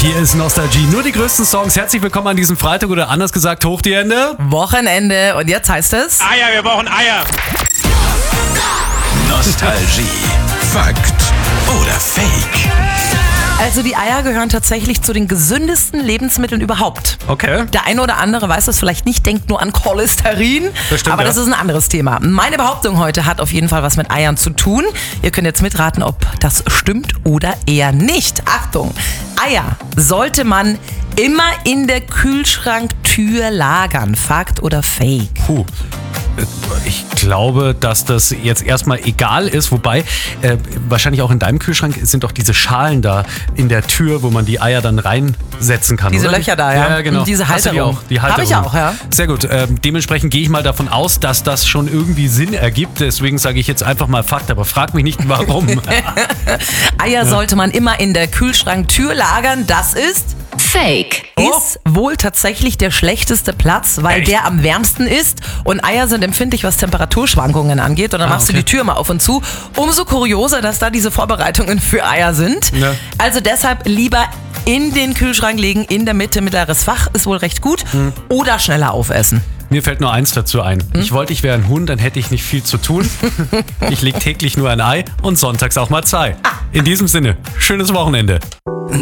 Hier ist Nostalgie. Nur die größten Songs. Herzlich willkommen an diesem Freitag oder anders gesagt, hoch die Hände. Wochenende. Und jetzt heißt es... Eier, wir brauchen Eier. Nostalgie. Fakt oder Fake? Also die Eier gehören tatsächlich zu den gesündesten Lebensmitteln überhaupt. Okay. Der eine oder andere weiß das vielleicht nicht, denkt nur an Cholesterin. Das stimmt, aber ja. das ist ein anderes Thema. Meine Behauptung heute hat auf jeden Fall was mit Eiern zu tun. Ihr könnt jetzt mitraten, ob das stimmt oder eher nicht. Achtung, Eier sollte man immer in der Kühlschranktür lagern. Fakt oder Fake? Puh. Ich glaube, dass das jetzt erstmal egal ist, wobei wahrscheinlich auch in deinem Kühlschrank sind doch diese Schalen da in der Tür, wo man die Eier dann reinsetzen kann. Diese oder? Löcher da, ja. Ja, genau. Und diese Hast du die Halterung. auch? Die Halterung. Habe ich auch, ja. Sehr gut. Dementsprechend gehe ich mal davon aus, dass das schon irgendwie Sinn ergibt. Deswegen sage ich jetzt einfach mal Fakt, aber frag mich nicht, warum. Eier sollte man immer in der Kühlschranktür lagern. Das ist... Fake. Ist wohl tatsächlich der schlechteste Platz, weil Echt? der am wärmsten ist und Eier sind empfindlich, was Temperaturschwankungen angeht und dann machst du okay. die Tür mal auf und zu. Umso kurioser, dass da diese Vorbereitungen für Eier sind. Ja. Also deshalb lieber in den Kühlschrank legen, in der Mitte, mittleres Fach ist wohl recht gut oder schneller aufessen. Mir fällt nur eins dazu ein. Ich wollte, ich wäre ein Hund, dann hätte ich nicht viel zu tun. Ich lege täglich nur ein Ei und sonntags auch mal zwei. In diesem Sinne, schönes Wochenende.